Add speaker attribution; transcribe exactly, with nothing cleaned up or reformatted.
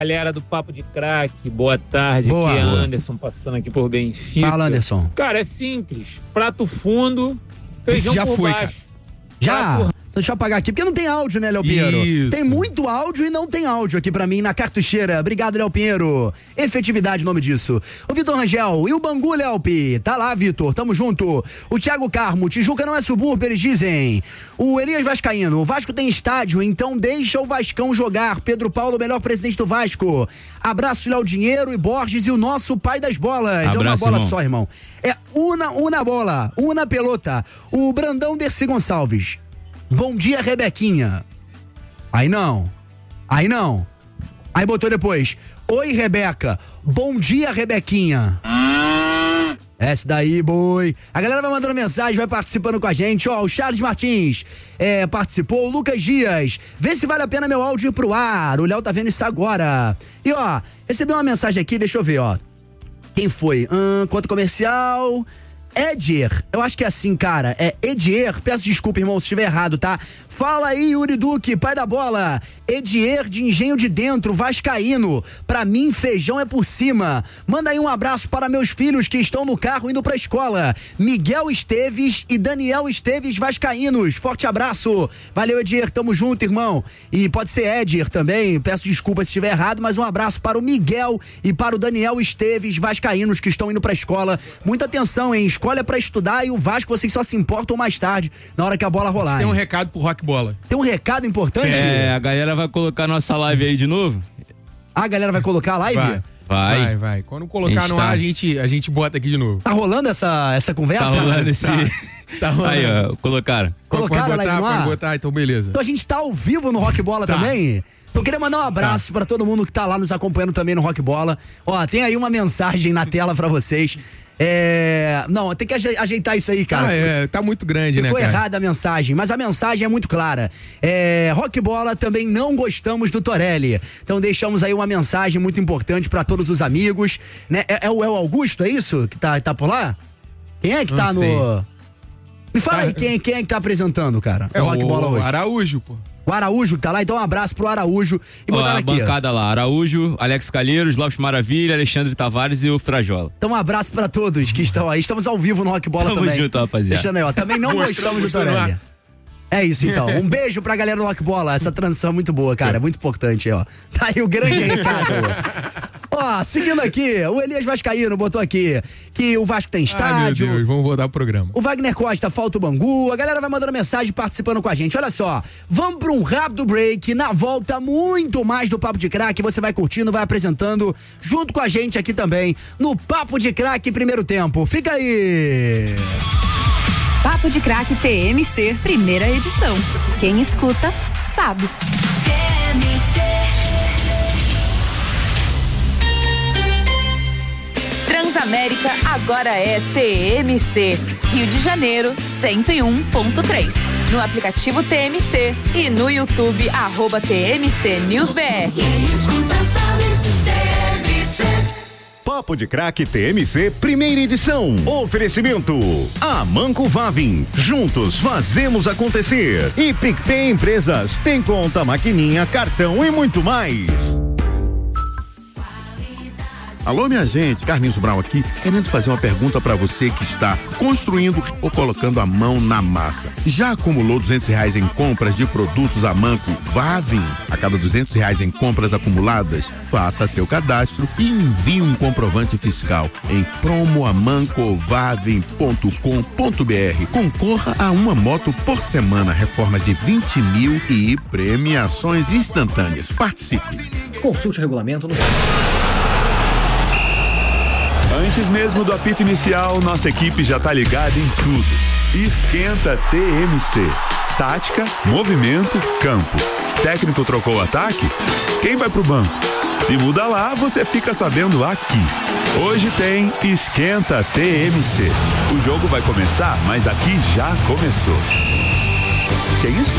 Speaker 1: Galera do Papo de Craque, boa tarde.
Speaker 2: Boa.
Speaker 1: Aqui é Anderson, passando aqui por Benfica.
Speaker 2: Fala, Anderson.
Speaker 1: Cara, é simples. Prato fundo, feijão
Speaker 3: Esse já
Speaker 1: por
Speaker 3: foi,
Speaker 1: baixo.
Speaker 2: Já?
Speaker 1: Prato-
Speaker 2: Deixa eu apagar aqui, porque não tem áudio, né, Léo Pinheiro?
Speaker 3: Isso.
Speaker 2: Tem muito áudio e não tem áudio aqui pra mim na cartucheira. Obrigado, Léo Pinheiro. Efetividade, nome disso. O Vitor Rangel e o Bangu, Léopi. Tá lá, Vitor, tamo junto. O Thiago Carmo, Tijuca não é subúrbio, eles dizem. O Elias Vascaíno, o Vasco tem estádio, então deixa o Vascão jogar. Pedro Paulo, melhor presidente do Vasco. Abraço, Léo Dinheiro e Borges e o nosso pai das bolas.
Speaker 4: Abraço,
Speaker 2: é uma bola
Speaker 4: irmão.
Speaker 2: só, irmão. É una, una bola, una pelota. O Brandão Dercy Gonçalves. Bom dia, Rebequinha. Aí não. Aí não. Aí botou depois. Oi, Rebeca. Bom dia, Rebequinha. Essa daí, boi. A galera vai mandando mensagem, vai participando com a gente. Ó, o Charles Martins é, participou. O Lucas Dias. Vê se vale a pena meu áudio ir pro ar. O Léo tá vendo isso agora. E ó, recebeu uma mensagem aqui, deixa eu ver, ó. Quem foi? Hum, conta comercial... Edier, eu acho que é assim, cara, é Edier, peço desculpa, irmão, se estiver errado, tá? Fala aí, Yuri Duque, pai da bola. Edier de Engenho de Dentro, vascaíno. Pra mim, feijão é por cima. Manda aí um abraço para meus filhos que estão no carro indo pra escola. Miguel Esteves e Daniel Esteves, vascaínos. Forte abraço. Valeu, Edier, tamo junto, irmão. E pode ser Edier também, peço desculpa se estiver errado, mas um abraço para o Miguel e para o Daniel Esteves, vascaínos que estão indo pra escola. Muita atenção, hein? Escolha pra estudar e o Vasco vocês só se importam mais tarde, na hora que a bola rolar.
Speaker 3: Tem um
Speaker 2: hein?
Speaker 3: recado pro Rock Bola.
Speaker 2: Tem um recado importante?
Speaker 4: É, a galera vai colocar nossa live aí de novo?
Speaker 2: A galera vai colocar a live?
Speaker 3: Vai.
Speaker 4: Vai.
Speaker 3: Vai, vai. Quando colocar
Speaker 4: A gente
Speaker 3: no
Speaker 4: tá-
Speaker 3: ar, a gente, a gente bota aqui de novo.
Speaker 2: Tá rolando essa, essa conversa?
Speaker 4: Tá rolando esse...
Speaker 3: Tá rolando.
Speaker 4: Aí, ó, colocaram.
Speaker 2: Colocaram
Speaker 3: pode
Speaker 2: a live
Speaker 3: botar,
Speaker 2: no ar?
Speaker 3: pode botar, então beleza.
Speaker 2: Então a gente tá ao vivo no Rock Bola
Speaker 3: Tá.
Speaker 2: também. Eu queria mandar um abraço pra todo mundo que tá lá nos acompanhando também no Rock Bola. Ó, tem aí uma mensagem na tela pra vocês. É... Não, tem que aje- ajeitar isso aí, cara.
Speaker 3: Ah, é, tá muito grande,
Speaker 2: Ficou
Speaker 3: né, cara?
Speaker 2: errada a mensagem, mas a mensagem é muito clara. É, Rock Bola também não gostamos do Torelli. Então deixamos aí uma mensagem muito importante pra todos os amigos. Né? É, é o El Augusto, é isso? Que tá, tá por lá? Quem é que
Speaker 3: Não
Speaker 2: tá
Speaker 3: sei.
Speaker 2: no. Me fala
Speaker 3: Ah,
Speaker 2: aí, quem, quem é que tá apresentando, cara?
Speaker 3: É
Speaker 2: o Rock
Speaker 3: o,
Speaker 2: Bola
Speaker 3: o
Speaker 2: hoje.
Speaker 3: Araújo, pô.
Speaker 2: O Araújo que tá lá, então um abraço pro Araújo. E
Speaker 4: Ó,
Speaker 2: botar
Speaker 4: a
Speaker 2: aqui. ó.
Speaker 4: bancada lá, Araújo, Alex Calheiros, Lopes Maravilha, Alexandre Tavares e o Frajola.
Speaker 2: Então um abraço pra todos que estão aí. Estamos ao vivo no Rock Bola
Speaker 4: Tamo
Speaker 2: também.
Speaker 4: junto, rapaziada.
Speaker 2: Deixando aí, ó. Também não
Speaker 3: Mostrando,
Speaker 2: gostamos do
Speaker 3: mostrando
Speaker 2: Torelli.
Speaker 3: lá.
Speaker 2: É isso, então. Um beijo pra galera do Rock Bola. Essa transição é muito boa, cara. É muito importante, ó. Tá aí o grande recado. Ó, seguindo aqui, o Elias Vascaíno botou aqui que o Vasco tem
Speaker 3: Ai,
Speaker 2: estádio.
Speaker 3: meu Deus, vamos voltar pro programa.
Speaker 2: O Wagner Costa, falta o Bangu. A galera vai mandando mensagem participando com a gente. Olha só, vamos para um rápido break. Na volta, muito mais do Papo de Craque. Você vai curtindo, vai apresentando junto com a gente aqui também no Papo de Craque Primeiro Tempo. Fica aí!
Speaker 5: Papo de Craque T M C, primeira edição. Quem escuta, sabe. Transamérica agora é T M C. Rio de Janeiro, cento e um ponto três. No aplicativo T M C e no YouTube, arroba T M C News B R.
Speaker 6: Papo de Craque T M C, primeira edição. Oferecimento: Amanco Vavin. Juntos fazemos acontecer. E PicPay Empresas. Tem conta, maquininha, cartão e muito mais.
Speaker 7: Alô, minha gente, Carlinhos Brown aqui, querendo fazer uma pergunta para você que está construindo ou colocando a mão na massa. Já acumulou duzentos reais em compras de produtos Amanco Vavin? A cada duzentos reais em compras acumuladas, faça seu cadastro e envie um comprovante fiscal em promoamancovavin ponto com ponto br. Concorra a uma moto por semana, reformas de vinte mil e premiações instantâneas. Participe.
Speaker 2: Consulte o regulamento no site.
Speaker 8: Antes mesmo do apito inicial, nossa equipe já tá ligada em tudo. Esquenta T M C. Tática, movimento, campo. Técnico trocou o ataque? Quem vai pro banco? Se muda lá, você fica sabendo aqui. Hoje tem Esquenta T M C. O jogo vai começar, mas aqui já começou. Que isso?